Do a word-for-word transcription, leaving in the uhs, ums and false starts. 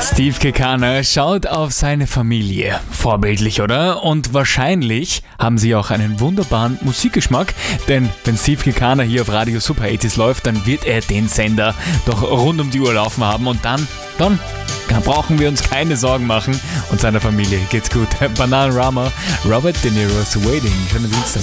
Steve Kekana schaut auf seine Familie. Vorbildlich, oder? Und wahrscheinlich haben sie auch einen wunderbaren Musikgeschmack, denn wenn Steve Kekana hier auf Radio Super achtziger läuft, dann wird er den Sender doch rund um die Uhr laufen haben und dann, dann, dann brauchen wir uns keine Sorgen machen und seiner Familie geht's gut. Bananarama, Robert De Niro's Waiting. Schönen Dienstag.